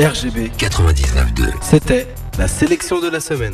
RGB 99.2. C'était la sélection de la semaine.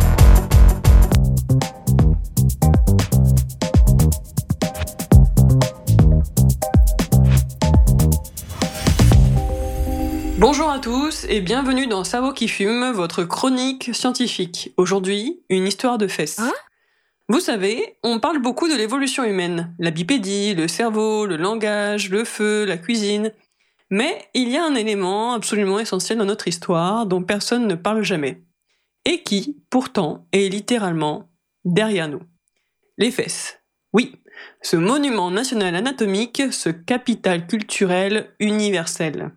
Bonjour à tous et bienvenue dans Cerveau qui fume, votre chronique scientifique. Aujourd'hui, une histoire de fesses. Vous savez, on parle beaucoup de l'évolution humaine, la bipédie, le cerveau, le langage, le feu, la cuisine. Mais il y a un élément absolument essentiel dans notre histoire dont personne ne parle jamais. Et qui, pourtant, est littéralement derrière nous. Les fesses. Oui, ce monument national anatomique, ce capital culturel universel.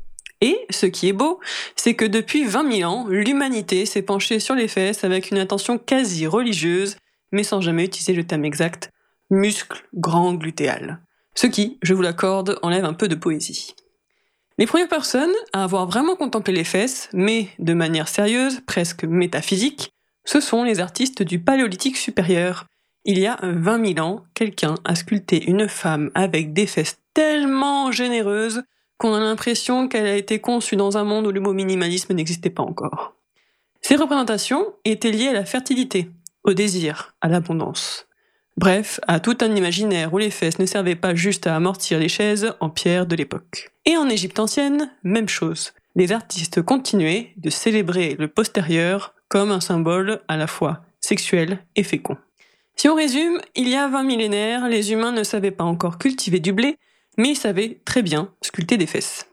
Et ce qui est beau, c'est que depuis 20 000 ans, l'humanité s'est penchée sur les fesses avec une intention quasi religieuse, mais sans jamais utiliser le terme exact, muscle grand glutéal. Ce qui, je vous l'accorde, enlève un peu de poésie. Les premières personnes à avoir vraiment contemplé les fesses, mais de manière sérieuse, presque métaphysique, ce sont les artistes du Paléolithique supérieur. Il y a 20 000 ans, quelqu'un a sculpté une femme avec des fesses tellement généreuses qu'on a l'impression qu'elle a été conçue dans un monde où le mot minimalisme n'existait pas encore. Ces représentations étaient liées à la fertilité, au désir, à l'abondance. Bref, à tout un imaginaire où les fesses ne servaient pas juste à amortir les chaises en pierre de l'époque. Et en Égypte ancienne, même chose. Les artistes continuaient de célébrer le postérieur comme un symbole à la fois sexuel et fécond. Si on résume, il y a 20 millénaires, les humains ne savaient pas encore cultiver du blé, mais ils savaient très bien sculpter des fesses.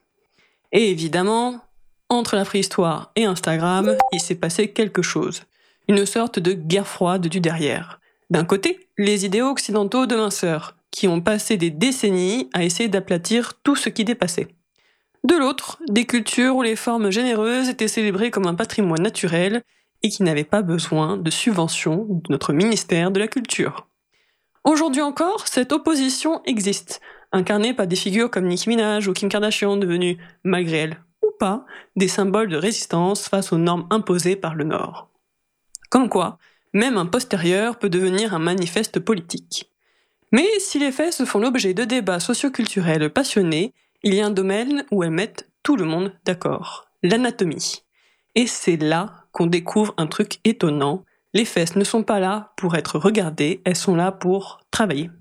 Et évidemment, entre la préhistoire et Instagram, il s'est passé quelque chose. Une sorte de guerre froide du derrière. D'un côté, les idéaux occidentaux de minceur, qui ont passé des décennies à essayer d'aplatir tout ce qui dépassait. De l'autre, des cultures où les formes généreuses étaient célébrées comme un patrimoine naturel et qui n'avaient pas besoin de subventions de notre ministère de la Culture. Aujourd'hui encore, cette opposition existe, incarnée par des figures comme Nicki Minaj ou Kim Kardashian devenues, malgré elles ou pas, des symboles de résistance face aux normes imposées par le Nord. Comme quoi, même un postérieur peut devenir un manifeste politique. Mais si les fesses font l'objet de débats socioculturels passionnés, il y a un domaine où elles mettent tout le monde d'accord, l'anatomie. Et c'est là qu'on découvre un truc étonnant. Les fesses ne sont pas là pour être regardées, elles sont là pour travailler.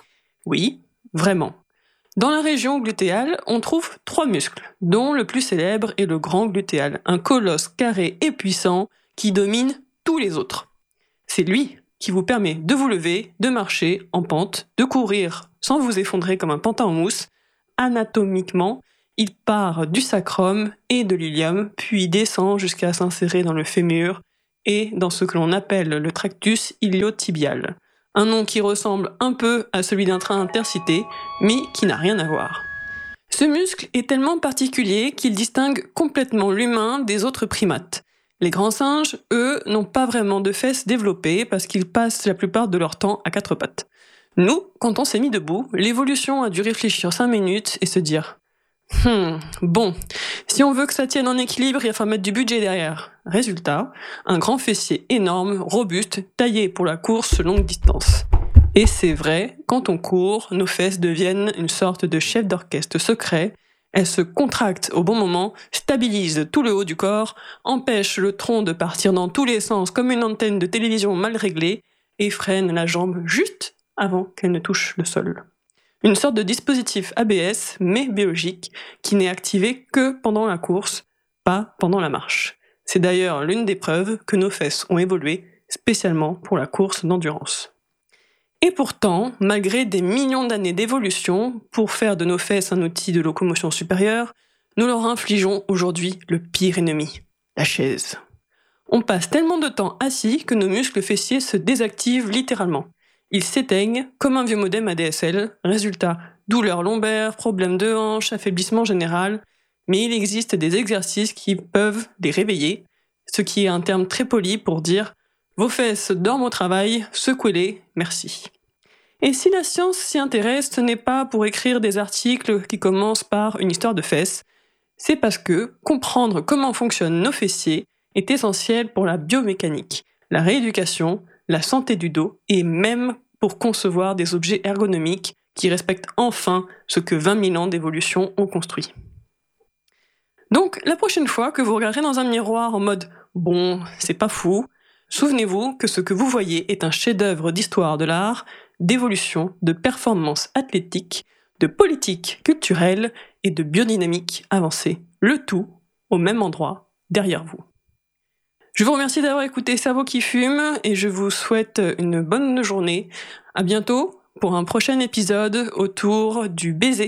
Oui, vraiment. Dans la région glutéale, on trouve 3 muscles, dont le plus célèbre est le grand glutéal, un colosse carré et puissant qui domine tous les autres. C'est lui qui vous permet de vous lever, de marcher en pente, de courir sans vous effondrer comme un pantin en mousse. Anatomiquement, il part du sacrum et de l'ilium, puis descend jusqu'à s'insérer dans le fémur et dans ce que l'on appelle le tractus iliotibial. Un nom qui ressemble un peu à celui d'un train intercité, mais qui n'a rien à voir. Ce muscle est tellement particulier qu'il distingue complètement l'humain des autres primates. Les grands singes, eux, n'ont pas vraiment de fesses développées parce qu'ils passent la plupart de leur temps à 4 pattes. Nous, quand on s'est mis debout, l'évolution a dû réfléchir 5 minutes et se dire bon, si on veut que ça tienne en équilibre, il va mettre du budget derrière. Résultat, un grand fessier énorme, robuste, taillé pour la course longue distance. Et c'est vrai, quand on court, nos fesses deviennent une sorte de chef d'orchestre secret. Elles se contractent au bon moment, stabilisent tout le haut du corps, empêchent le tronc de partir dans tous les sens comme une antenne de télévision mal réglée et freinent la jambe juste avant qu'elle ne touche le sol. Une sorte de dispositif ABS, mais biologique, qui n'est activé que pendant la course, pas pendant la marche. C'est d'ailleurs l'une des preuves que nos fesses ont évolué spécialement pour la course d'endurance. Et pourtant, malgré des millions d'années d'évolution, pour faire de nos fesses un outil de locomotion supérieure, nous leur infligeons aujourd'hui le pire ennemi, la chaise. On passe tellement de temps assis que nos muscles fessiers se désactivent littéralement. Ils s'éteignent comme un vieux modem ADSL, résultat, douleurs lombaires, problèmes de hanche, affaiblissement général, mais il existe des exercices qui peuvent les réveiller, ce qui est un terme très poli pour dire « vos fesses dorment au travail, secouez-les, merci ». Et si la science s'y intéresse, ce n'est pas pour écrire des articles qui commencent par une histoire de fesses, c'est parce que comprendre comment fonctionnent nos fessiers est essentiel pour la biomécanique, la rééducation, la santé du dos et même pour concevoir des objets ergonomiques qui respectent enfin ce que 20 000 ans d'évolution ont construit. Donc, la prochaine fois que vous regarderez dans un miroir en mode « bon, c'est pas fou », souvenez-vous que ce que vous voyez est un chef-d'œuvre d'histoire de l'art, d'évolution, de performance athlétique, de politique culturelle et de biodynamique avancée. Le tout au même endroit, derrière vous. Je vous remercie d'avoir écouté Cerveau qui fume et je vous souhaite une bonne journée. À bientôt pour un prochain épisode autour du baiser.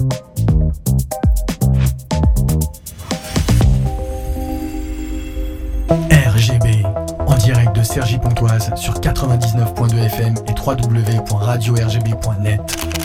RGB, en direct de Cergy-Pontoise sur 99.2 FM et www.radio-rgb.net.